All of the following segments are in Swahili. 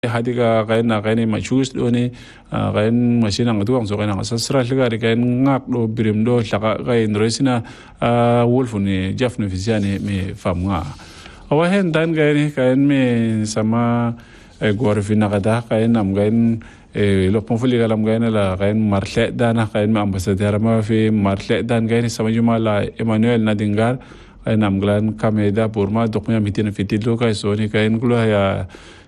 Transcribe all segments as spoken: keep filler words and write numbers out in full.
hadiga kain na kain machus do ni kain machine ang tuang so kain ang sasra liga kain ngak do birim do laka kain resina wolf ni jaf no fisiani me famga awa hen dan kain kain me sama gorfina kada kain am kain lo ponfuli galam kain la kain marle dana kain ambassadeur ma fi marle dan kain sama juma la Emmanuel Nadingar kain am glan kameda burma dokunya mitin fitilo kai so ni kain glo ya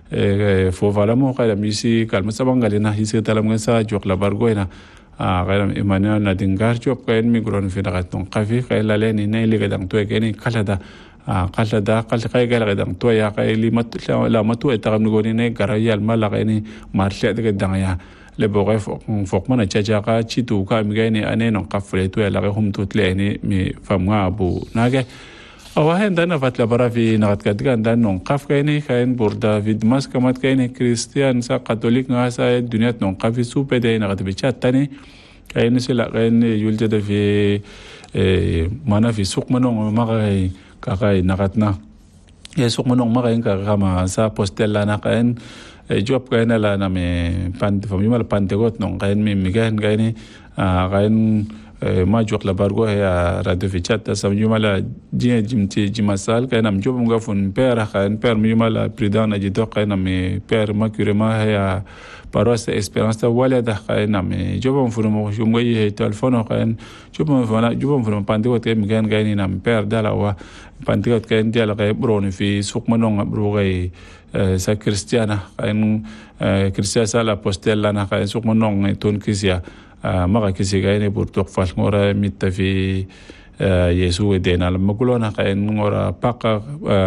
fo valamo kaya misi kalma sabang galina hisi talam ngasa jok la bargoina kaya Emmanuel Nadingar job kaya mi gron fi dagat tong kafi kaya laleni nei liga dang to kaya ni kalada kalada kal kaya gala dang to ya kaya limat la matu etagam ngoni nei garayal mala kaya ni marsha daga dang ya le boga fok mana chacha ka chitu ka mi kaya ni ane nong kafre to ya la hum tut le ni mi famga abu nage awahen dana fatla bara fi nagat kadgan dan non qaf kayni kain burda vid mas kamat kayni Christian sa Katolik nga sa dunyat non qafi supe de nagat bichat tani kain sila kain yulta da fi mana fi suq manong makay kakay nagat na ya suq manong makay kakama sa postela na kain job kain ala na me pan famimal pantegot non kain mi migan kayni kain ma jok la bargo ya radio fichata sam jumala jia jimti jimasal kaina mjob mga fun pera kain per jumala pridan na jito kaina me per makurema ya paroisse esperance wala da kaina me jobom fun mo jumwe he telefono kain jobom funa jobom fun pandigot ke migan gaini na per dala wa pandigot kain diala kay broni fi suq manong bro kay sa Cristiana kain Cristiana sala postella na kain suq manong ton kisia maka kisi kain burtok fal ngora mitta fi Yesu dena la magulona kain ngora paka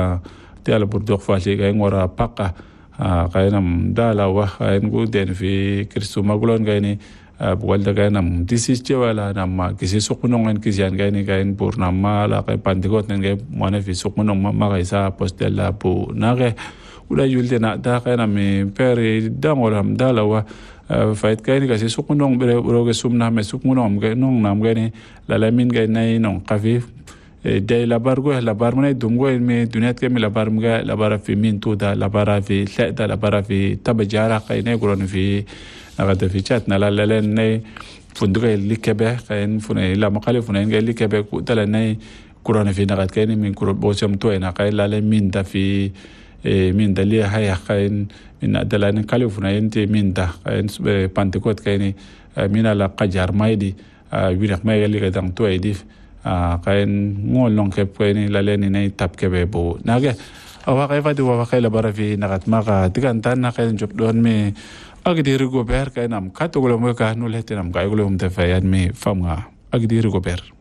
tiala burtok fal kain ngora paka kain am dala wa kain guden fi Kristo magulon kain buwalda kain am disis wala nam kisi sukunong kisian kain kain purna mala kain pandigot nen kain mana fi sukunong maka isa postela pu nage ula yulde na da kain am peri dangoram dala wa fait kaini kasi sukunong broge sumna me sukunong ga nong nam gani lalamin ga nay nong kafi day labar go labar mo nay dumgo me duniyat ke me labar mga labar fi min to da labar fi da labar fi tabajara kay nay gron fi nagada fi chat na lalalen nay funduga likebe kain funay la makale funay ga likebe ku tala nay gron fi nagad kaini min kuro bosam to na kay lalamin da fi min dalia haya kain min adalan kalifuna ente min da kain pantekot kaini min ala qajar maidi wirak mai gali gadang to edif kain ngol long kep kaini laleni nei tap kebe bo nage awa kay fadi wa kay labara fi nagat maka tigan tan na kain job don me agdir go ber kain am katogolo mo ka nuletinam kay golo um te fayan me famga agdir go ber